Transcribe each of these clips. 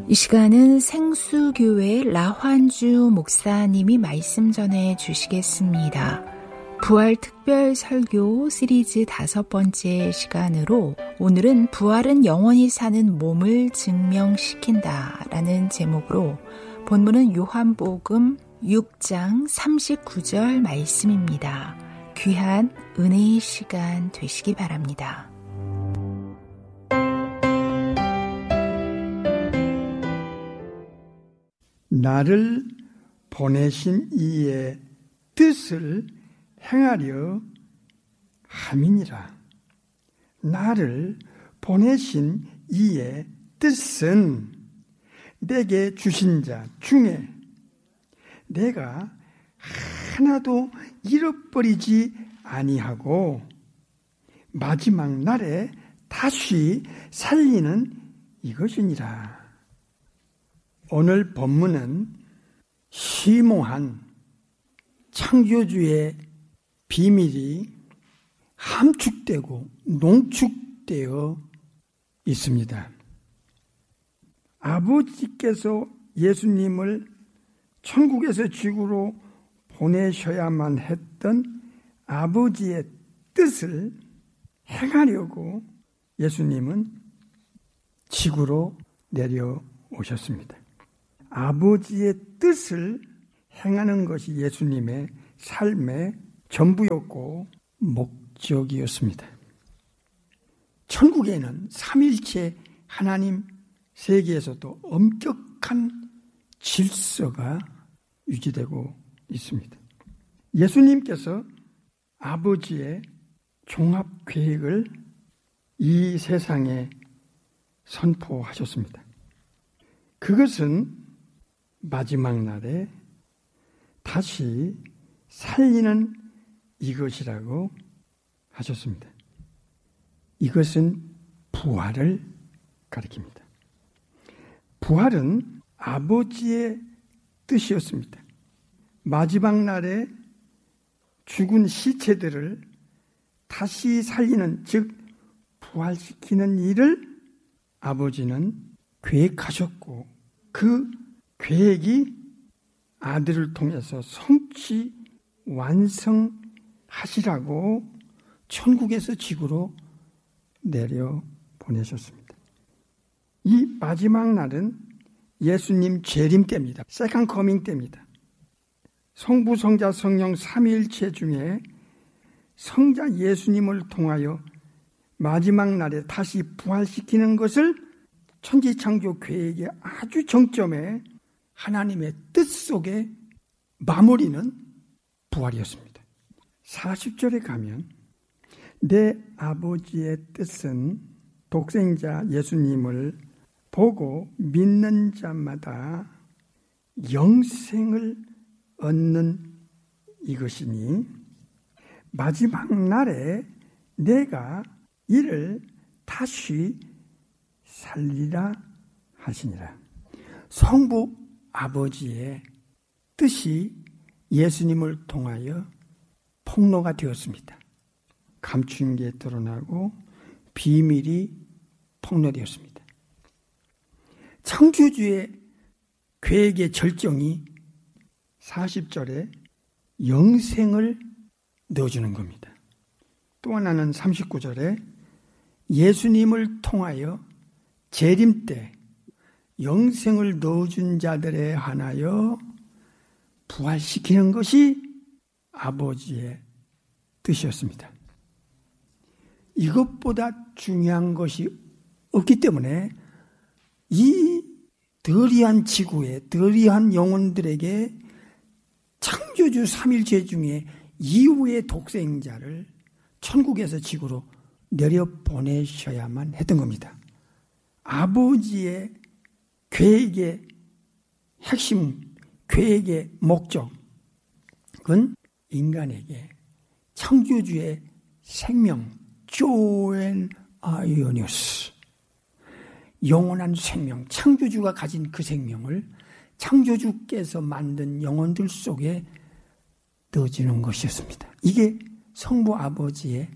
이 시간은 생수교회 라환주 목사님이 말씀 전해 주시겠습니다. 부활 특별 설교 시리즈 5번째 시간으로 오늘은 부활은 영원히 사는 몸을 증명시킨다 라는 제목으로 본문은 요한복음 6장 39절 말씀입니다. 귀한 은혜의 시간 되시기 바랍니다. 나를 보내신 이의 뜻을 행하려 함이니라. 나를 보내신 이의 뜻은 내게 주신 자 중에 내가 하나도 잃어버리지 아니하고 마지막 날에 다시 살리는 이것이니라. 오늘 본문은 심오한 창조주의 비밀이 함축되고 농축되어 있습니다. 아버지께서 예수님을 천국에서 지구로 보내셔야만 했던 아버지의 뜻을 행하려고 예수님은 지구로 내려오셨습니다. 아버지의 뜻을 행하는 것이 예수님의 삶의 전부였고 목적이었습니다. 천국에는 삼일체 하나님 세계에서도 엄격한 질서가 유지되고 있습니다. 예수님께서 아버지의 종합 계획을 이 세상에 선포하셨습니다. 그것은 마지막 날에 다시 살리는 이것이라고 하셨습니다. 이것은 부활을 가리킵니다. 부활은 아버지의 뜻이었습니다. 마지막 날에 죽은 시체들을 다시 살리는, 즉 부활시키는 일을 아버지는 계획하셨고 그 계획이 아들을 통해서 성취 완성하시라고 천국에서 지구로 내려 보내셨습니다. 이 마지막 날은 예수님 재림 때입니다. 세컨 커밍 때입니다. 성부, 성자, 성령 삼위일체 중에 성자 예수님을 통하여 마지막 날에 다시 부활시키는 것을 천지창조 계획의 아주 정점에 하나님의 뜻 속에 마무리는 부활이었습니다. 40절에 가면 내 아버지의 뜻은 독생자 예수님을 보고 믿는 자마다 영생을 얻는 이것이니 마지막 날에 내가 이를 다시 살리라 하시니라. 성부 아버지의 뜻이 예수님을 통하여 폭로가 되었습니다. 감춘 게 드러나고 비밀이 폭로되었습니다. 창조주의 계획의 절정이 40절에 영생을 넣어주는 겁니다. 또 하나는 39절에 예수님을 통하여 재림 때 영생을 넣어준 자들에 한하여 부활시키는 것이 아버지의 뜻이었습니다. 이것보다 중요한 것이 없기 때문에 이 더리한 지구에 더리한 영혼들에게 창조주 삼일체 중에 이후의 독생자를 천국에서 지구로 내려보내셔야만 했던 겁니다. 아버지의 계획의 핵심, 계획의 목적은 인간에게 창조주의 생명, 조엔 아이오니우스, 영원한 생명, 창조주가 가진 그 생명을 창조주께서 만든 영혼들 속에 넣어주는 것이었습니다. 이게 성부 아버지의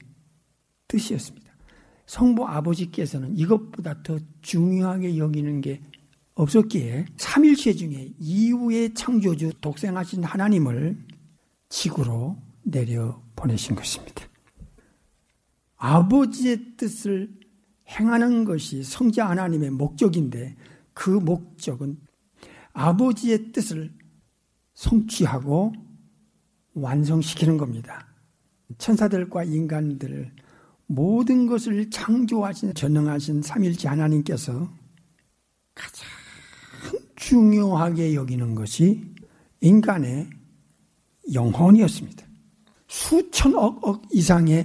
뜻이었습니다. 성부 아버지께서는 이것보다 더 중요하게 여기는 게 없었기에 삼일체 중에 이후의 창조주 독생하신 하나님을 지구로 내려 보내신 것입니다. 아버지의 뜻을 행하는 것이 성자 하나님의 목적인데 그 목적은 아버지의 뜻을 성취하고 완성시키는 겁니다. 천사들과 인간들 모든 것을 창조하신 전능하신 삼일체 하나님께서 가장 중요하게 여기는 것이 인간의 영혼이었습니다. 수천억 이상의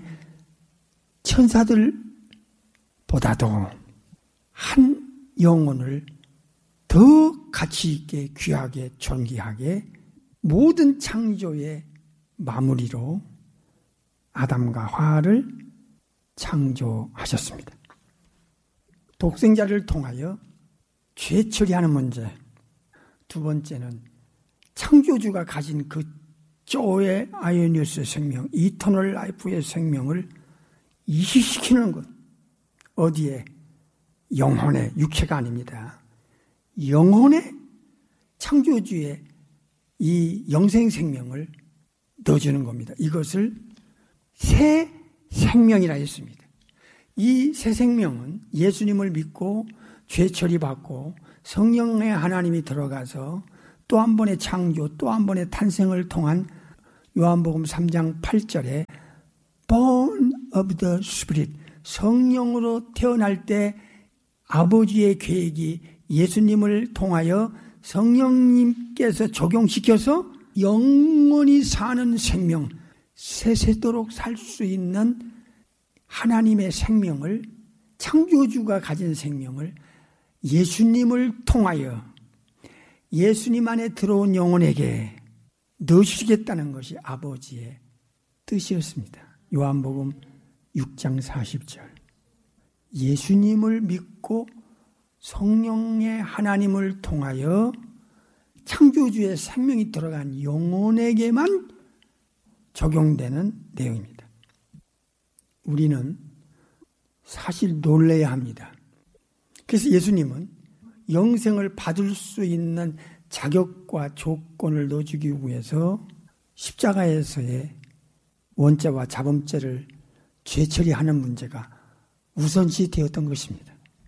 천사들보다도 한 영혼을 더 가치 있게 귀하게 존귀하게 모든 창조의 마무리로 아담과 하와를 창조하셨습니다. 독생자를 통하여 죄 처리하는 문제, 두 번째는 창조주가 가진 그 조의 아이오니우스 생명, 이터널 라이프의 생명을 이식시키는 것. 어디에? 영혼에, 육체가 아닙니다. 영혼에 창조주의 이 영생 생명을 넣어주는 겁니다. 이것을 새 생명이라 했습니다. 이 새 생명은 예수님을 믿고 죄 처리받고 성령의 하나님이 들어가서 또 한 번의 창조, 또 한 번의 탄생을 통한 요한복음 3장 8절에 Born of the Spirit, 성령으로 태어날 때 아버지의 계획이 예수님을 통하여 성령님께서 적용시켜서 영원히 사는 생명, 세세도록 살 수 있는 하나님의 생명을, 창조주가 가진 생명을 예수님을 통하여 예수님 안에 들어온 영혼에게 넣으시겠다는 것이 아버지의 뜻이었습니다. 요한복음 6장 40절. 예수님을 믿고 성령의 하나님을 통하여 창조주의 생명이 들어간 영혼에게만 적용되는 내용입니다. 우리는 사실 놀라야 합니다. 그래서 예수님은 영생을 받을 수 있는 자격과 조건을 넣어주기 위해서 십자가에서의 원죄와 자범죄를 죄처리하는 문제가 우선시 되었던 것입니다.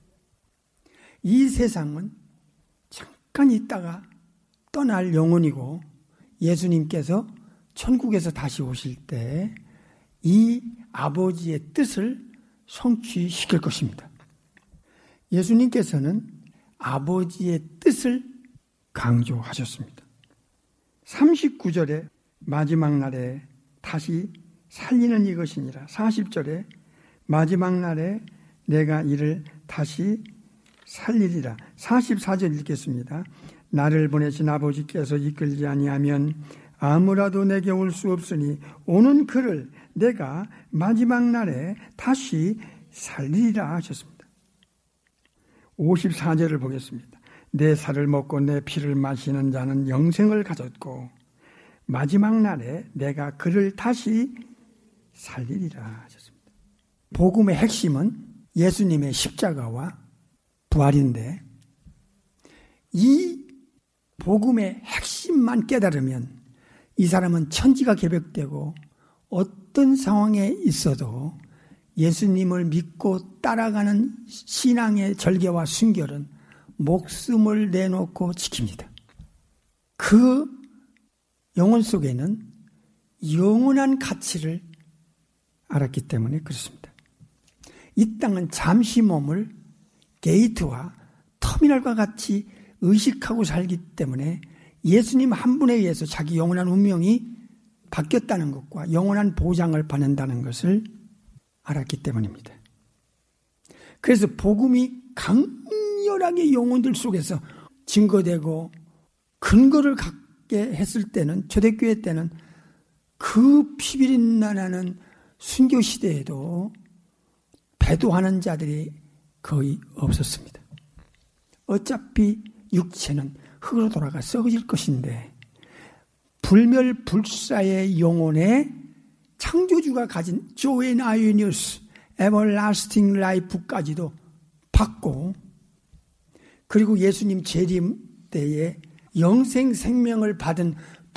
이 세상은 잠깐 있다가 떠날 영혼이고 예수님께서 천국에서 다시 오실 때 이 아버지의 뜻을 성취시킬 것입니다. 예수님께서는 아버지의 뜻을 강조하셨습니다. 39절에 마지막 날에 다시 살리는 이것이니라. 40절에 마지막 날에 내가 이를 다시 살리리라. 44절 읽겠습니다. 나를 보내신 아버지께서 이끌지 아니하면 아무라도 내게 올 수 없으니 오는 그를 내가 마지막 날에 다시 살리리라 하셨습니다. 54절을 보겠습니다. 내 살을 먹고 내 피를 마시는 자는 영생을 가졌고 마지막 날에 내가 그를 다시 살리리라 하셨습니다. 복음의 핵심은 예수님의 십자가와 부활인데 이 복음의 핵심만 깨달으면 이 사람은 천지가 개벽되고 어떤 상황에 있어도 예수님을 믿고 따라가는 신앙의 절개와 순결은 목숨을 내놓고 지킵니다. 그 영혼 속에는 영원한 가치를 알았기 때문에 그렇습니다. 이 땅은 잠시 머물 게이트와 터미널과 같이 의식하고 살기 때문에 예수님 한 분에 의해서 자기 영원한 운명이 바뀌었다는 것과 영원한 보장을 받는다는 것을 알았기 때문입니다. 그래서 복음이 강렬하게 영혼들 속에서 증거되고 근거를 갖게 했을 때는, 초대교회 때는 그 피비린내나는 순교 시대에도 배도하는 자들이 거의 없었습니다. 어차피 육체는 흙으로 돌아가 썩어질 것인데 불멸불사의 영혼에 창조주가 가진 조엔 아이오니우스 에버라스팅 라이프까지도 받고 그리고 예수님 재림 때에 영생 생명을 받은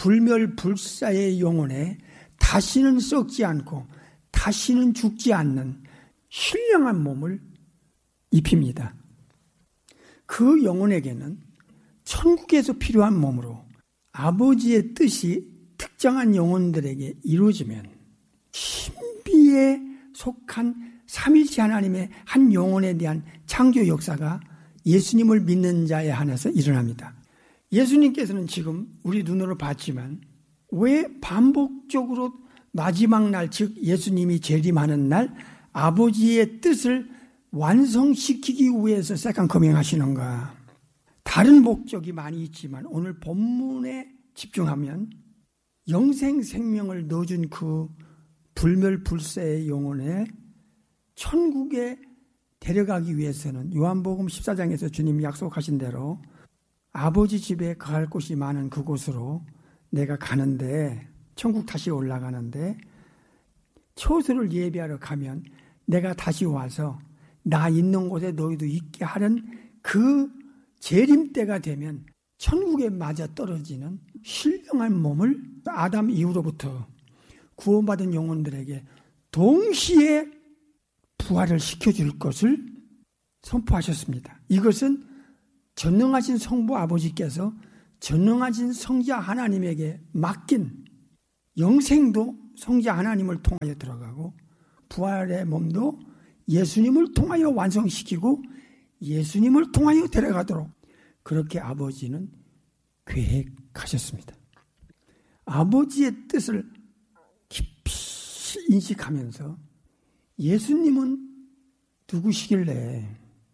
불멸불사의 영혼에 다시는 썩지 않고 다시는 죽지 않는 신령한 몸을 입힙니다. 그 영혼에게는 천국에서 필요한 몸으로 아버지의 뜻이 특정한 영혼들에게 이루어지면 신비에 속한 삼위일체 하나님의 한 영혼에 대한 창조 역사가 예수님을 믿는 자에 한해서 일어납니다. 예수님께서는 지금 우리 눈으로 봤지만 왜 반복적으로 마지막 날, 즉 예수님이 재림하는 날 아버지의 뜻을 완성시키기 위해서 세컨 커밍 하시는가? 다른 목적이 많이 있지만 오늘 본문에 집중하면 영생 생명을 넣어준 그 불멸불사의 영혼에 천국에 데려가기 위해서는 요한복음 14장에서 주님이 약속하신 대로 아버지 집에 거할 곳이 많은 그곳으로 내가 가는데, 천국 다시 올라가는데 처소를 예비하러 가면 내가 다시 와서 나 있는 곳에 너희도 있게 하는 그 재림 때가 되면 천국에 맞아 떨어지는 신령한 몸을 아담 이후로부터 구원받은 영혼들에게 동시에 부활을 시켜줄 것을 선포하셨습니다. 이것은 전능하신 성부 아버지께서 전능하신 성자 하나님에게 맡긴 영생도 성자 하나님을 통하여 들어가고 부활의 몸도 예수님을 통하여 완성시키고 예수님을 통하여 데려가도록 그렇게 아버지는 계획하셨습니다. 아버지의 뜻을 깊이 인식하면서 예수님은 누구시길래,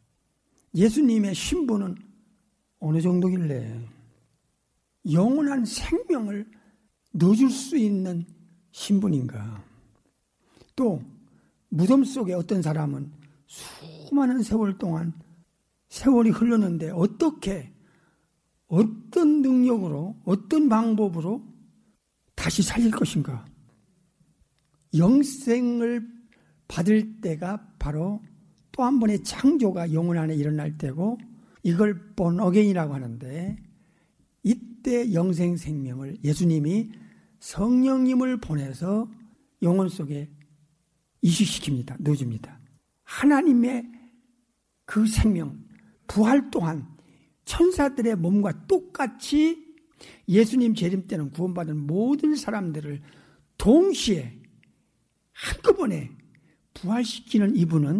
예수님의 신분은 어느 정도길래 영원한 생명을 넣어줄 수 있는 신분인가. 또 무덤 속에 어떤 사람은 수많은 세월 동안 세월이 흘렀는데 어떻게, 어떤 능력으로, 어떤 방법으로 다시 살릴 것인가. 영생을 받을 때가 바로 또 한 번의 창조가 영혼 안에 일어날 때고, 이걸 born again이라고 하는데, 이때 영생 생명을 예수님이 성령님을 보내서 영혼 속에 이식시킵니다. 넣어줍니다. 하나님의 그 생명, 부활 또한 천사들의 몸과 똑같이 예수님 재림 때는 구원받은 모든 사람들을 동시에 한꺼번에 부활시키는 이분은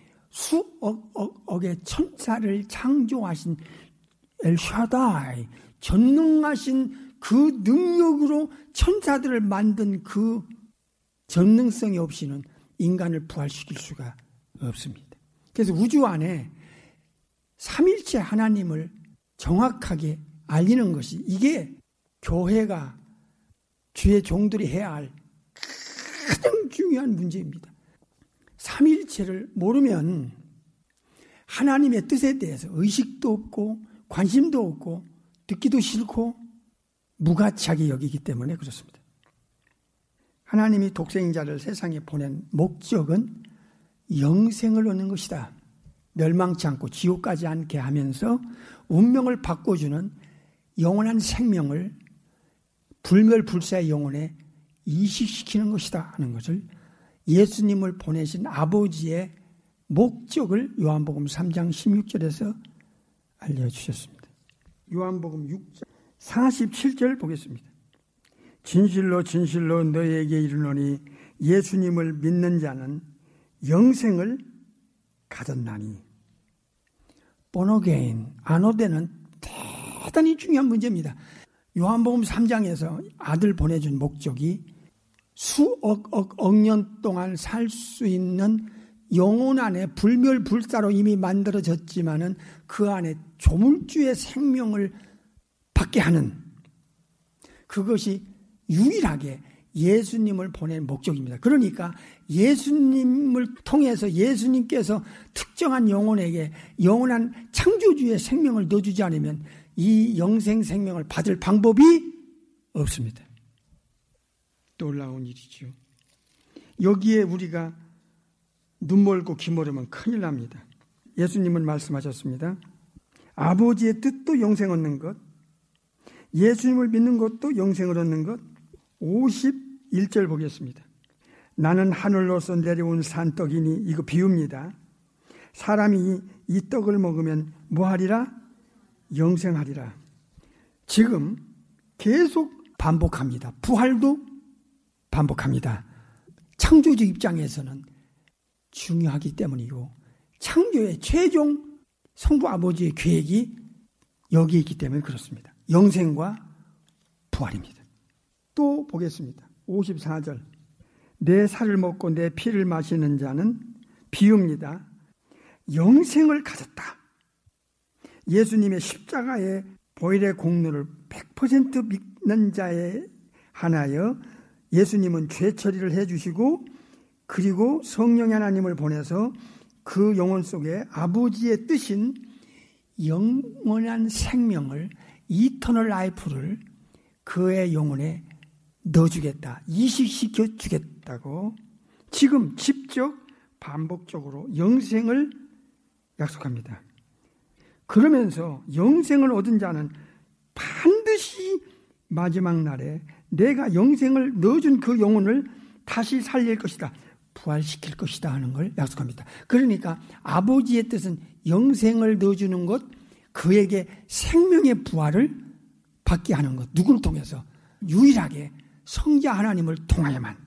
수억의 천사를 창조하신 엘샤다이, 전능하신 그 능력으로 천사들을 만든 그 전능성이 없이는 인간을 부활시킬 수가 없습니다. 그래서 우주 안에 삼일체 하나님을 정확하게 알리는 것이, 이게 교회가, 주의 종들이 해야 할 가장 중요한 문제입니다. 삼일체를 모르면 하나님의 뜻에 대해서 의식도 없고 관심도 없고 듣기도 싫고 무가치하게 여기기 때문에 그렇습니다. 하나님이 독생자를 세상에 보낸 목적은 영생을 얻는 것이다. 멸망치 않고 지옥까지 않게 하면서 운명을 바꿔주는 영원한 생명을 불멸불사의 영혼에 이식시키는 것이다 하는 것을, 예수님을 보내신 아버지의 목적을 요한복음 3장 16절에서 알려주셨습니다. 요한복음 6장 47절 보겠습니다. 진실로 진실로 너희에게 이르노니 예수님을 믿는 자는 영생을 가졌나니. born again, 안오되는 대단히 중요한 문제입니다. 요한복음 3장에서 아들 보내준 목적이 수억 년 동안 살 수 있는 영혼 안에 불멸불사로 이미 만들어졌지만은 그 안에 조물주의 생명을 받게 하는, 그것이 유일하게 예수님을 보낸 목적입니다. 그러니까 예수님을 통해서 예수님께서 특정한 영혼에게 영원한 창조주의 생명을 넣어주지 않으면 이 영생 생명을 받을 방법이 없습니다. 놀라운 일이죠. 여기에 우리가 눈 멀고 귀 멀으면 큰일 납니다. 예수님은 말씀하셨습니다. 아버지의 뜻도 영생 얻는 것, 예수님을 믿는 것도 영생을 얻는 것. 51절 보겠습니다. 나는 하늘로서 내려온 산떡이니, 이거 비유입니다. 사람이 이 떡을 먹으면 뭐하리라? 영생하리라. 지금 계속 반복합니다. 부활도 반복합니다. 창조주 입장에서는 중요하기 때문이고, 창조의 최종 성부 아버지의 계획이 여기에 있기 때문에 그렇습니다. 영생과 부활입니다. 또 보겠습니다. 54절. 내 살을 먹고 내 피를 마시는 자는, 비유입니다, 영생을 가졌다. 예수님의 십자가의 보혈의 공로를 100% 믿는 자에 한하여 예수님은 죄 처리를 해주시고, 그리고 성령의 하나님을 보내서 그 영혼 속에 아버지의 뜻인 영원한 생명을, 이터널 라이프를 그의 영혼에 넣어주겠다, 이식시켜 주겠다고 지금 직접 반복적으로 영생을 약속합니다. 그러면서 영생을 얻은 자는 반드시 마지막 날에 내가 영생을 넣어준 그 영혼을 다시 살릴 것이다, 부활시킬 것이다 하는 걸 약속합니다. 그러니까 아버지의 뜻은 영생을 넣어주는 것, 그에게 생명의 부활을 받게 하는 것. 누구를 통해서? 유일하게 성자 하나님을 통하여만.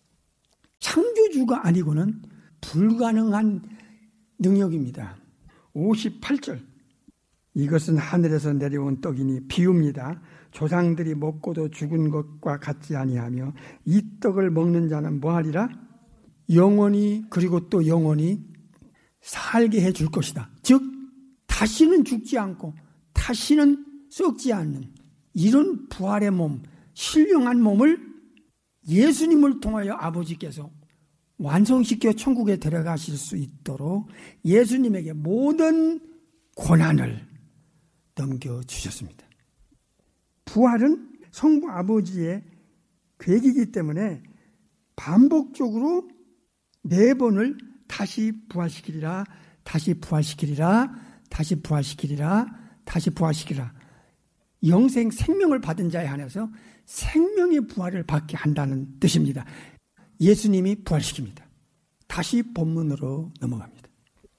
창조주가 아니고는 불가능한 능력입니다. 58절. 이것은 하늘에서 내려온 떡이니, 비유입니다. 조상들이 먹고도 죽은 것과 같지 아니하며 이 떡을 먹는 자는 뭐하리라? 영원히, 그리고 또 영원히 살게 해줄 것이다. 즉 다시는 죽지 않고 다시는 썩지 않는 이런 부활의 몸, 신령한 몸을 예수님을 통하여 아버지께서 완성시켜 천국에 데려가실 수 있도록 예수님에게 모든 권한을 넘겨주셨습니다. 부활은 성부 아버지의 계획이기 때문에 반복적으로 4번을 다시 부활시키리라, 다시 부활시키리라, 다시 부활시키리라, 다시 부활시키리라. 영생 생명을 받은 자에 한해서 생명의 부활을 받게 한다는 뜻입니다. 예수님이 부활시킵니다. 다시 본문으로 넘어갑니다.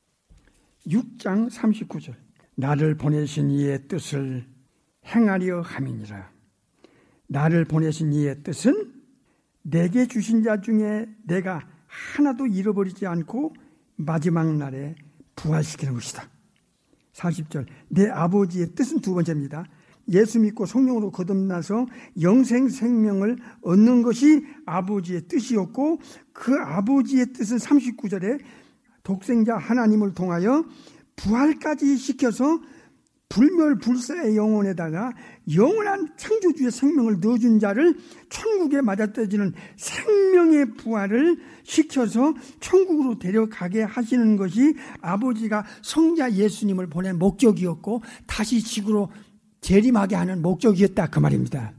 6장 39절. 나를 보내신 이의 뜻을 행하려 함이니라. 나를 보내신 이의 뜻은 내게 주신 자 중에 내가 하나도 잃어버리지 않고 마지막 날에 부활시키는 것이다. 40절. 내 아버지의 뜻은 두 번째입니다. 예수 믿고 성령으로 거듭나서 영생 생명을 얻는 것이 아버지의 뜻이었고, 그 아버지의 뜻은 39절에 독생자 하나님을 통하여 부활까지 시켜서 불멸불사의 영혼에다가 영원한 창조주의 생명을 넣어준 자를 천국에 맞아떨어지는 생명의 부활을 시켜서 천국으로 데려가게 하시는 것이 아버지가 성자 예수님을 보낸 목적이었고, 다시 지구로 재림하게 하는 목적이었다, 그 말입니다.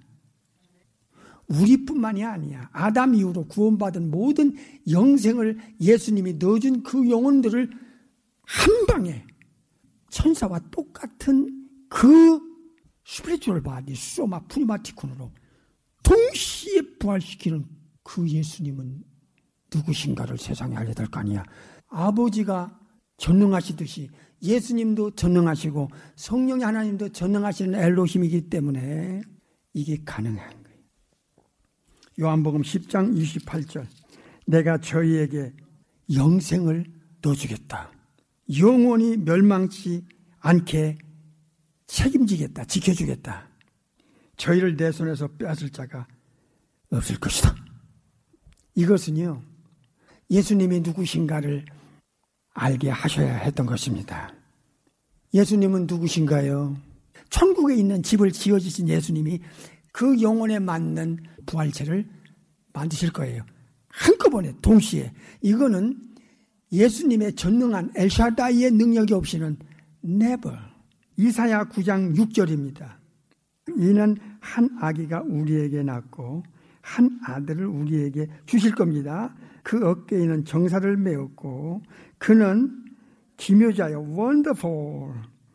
우리뿐만이 아니야. 아담 이후로 구원받은 모든 영생을 예수님이 넣어준 그 영혼들을 한 방에 천사와 똑같은 그 스피리추얼 바디 소마 프리마티콘으로 동시에 부활시키는 그 예수님은 누구신가를 세상에 알려야 될 거 아니야. 아버지가 전능하시듯이 예수님도 전능하시고 성령의 하나님도 전능하시는 엘로힘이기 때문에 이게 가능한 거예요. 요한복음 10장 28절. 내가 저희에게 영생을 넣어주겠다. 영원히 멸망치 않게 책임지겠다. 지켜주겠다. 저희를 내 손에서 빼앗을 자가 없을 것이다. 이것은요, 예수님이 누구신가를 알게 하셔야 했던 것입니다. 예수님은 누구신가요? 천국에 있는 집을 지어주신 예수님이 그 영혼에 맞는 부활체를 만드실 거예요. 한꺼번에 동시에. 이거는 예수님의 전능한 엘샤다이의 능력이 없이는 never. 이사야 9장 6절입니다. 이는 한 아기가 우리에게 낳고 한 아들을 우리에게 주실 겁니다. 그 어깨에는 정사를 메었고 그는 기묘자여 wonderful,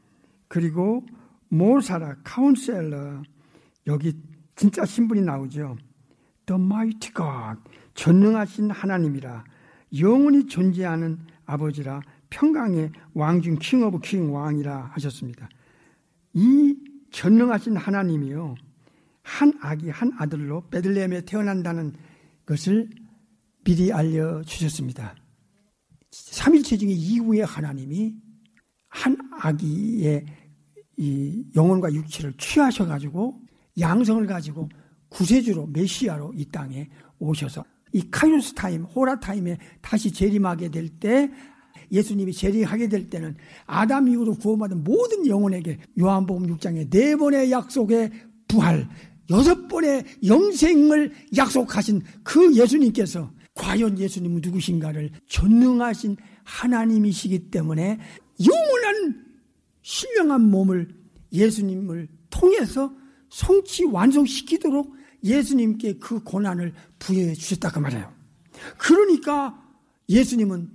그리고 모사라, 카운셀러, 여기 진짜 신분이 나오죠. The mighty God, 전능하신 하나님이라, 영원히 존재하는 아버지라, 평강의 왕 중 king of king, 왕이라 하셨습니다. 이 전능하신 하나님이요, 한 아기 한 아들로 베들레헴에 태어난다는 것을 미리 알려주셨습니다. 삼일체 중에 이후에 하나님이 한 아기의 이 영혼과 육체를 취하셔가지고 양성을 가지고 구세주로 메시아로 이 땅에 오셔서 이 카이로스 타임, 호라 타임에 다시 재림하게 될 때, 예수님이 재림하게 될 때는 아담 이후로 구원받은 모든 영혼에게 요한복음 6장에 4번의 약속의 부활, 6번의 영생을 약속하신 그 예수님께서 과연 예수님은 누구신가를 전능하신 하나님이시기 때문에 영원한 신령한 몸을 예수님을 통해서 성취 완성시키도록 예수님께 그 고난을 부여해 주셨다 그 말이에요. 그러니까 예수님은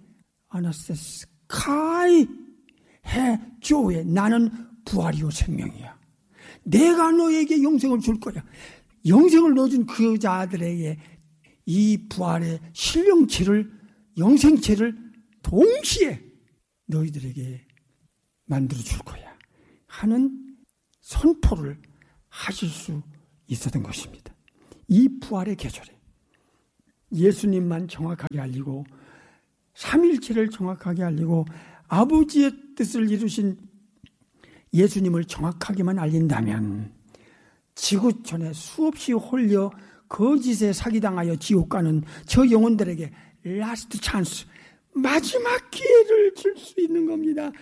아나세스카이 해조에 나는 부활이요 생명이야. 내가 너에게 영생을 줄 거야. 영생을 넣어준 그 자들에게 이 부활의 신령체를, 영생체를 동시에 너희들에게 만들어 줄 거야 하는 선포를 하실 수 있었던 것입니다. 이 부활의 계절에 예수님만 정확하게 알리고 삼일체를 정확하게 알리고 아버지의 뜻을 이루신 예수님을 정확하게만 알린다면 지구촌에 수없이 홀려 거짓에 사기당하여 지옥 가는 저 영혼들에게 라스트 찬스, 마지막 기회를 줄 수 있는 겁니다.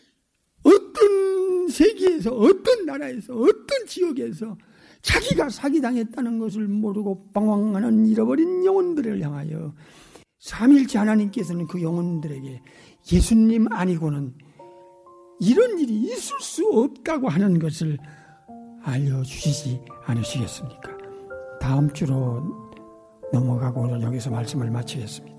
어떤 세계에서, 어떤 나라에서, 어떤 지역에서 자기가 사기당했다는 것을 모르고 방황하는 잃어버린 영혼들을 향하여 삼일체 하나님께서는 그 영혼들에게 예수님 아니고는 이런 일이 있을 수 없다고 하는 것을 알려주시지 않으시겠습니까? 다음 주로 넘어가고 오늘 여기서 말씀을 마치겠습니다.